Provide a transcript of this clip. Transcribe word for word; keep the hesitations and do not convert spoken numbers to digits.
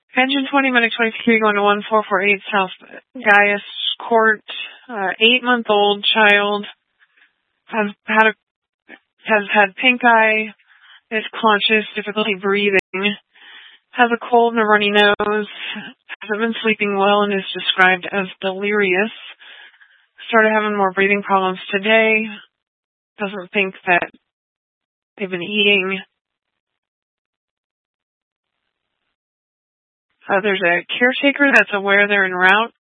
Engine twenty, Medic twenty-three, going to one four four eight South Gaius Court. Uh, eight-month-old child has had a, has had pink eye, is conscious, difficulty breathing, has a cold and a runny nose, hasn't been sleeping well, and is described as delirious. Started having more breathing problems today. Doesn't think that they've been eating. Uh, there's a caretaker that's aware they're en route